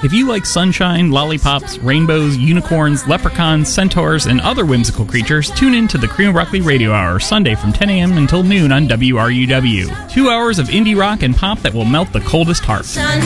If you like sunshine, lollipops, rainbows, unicorns, leprechauns, centaurs, and other whimsical creatures, tune in to the Cream of Broccoli Radio Hour, Sunday from 10 a.m. until noon on WRUW. 2 hours of indie rock and pop that will melt the coldest heart.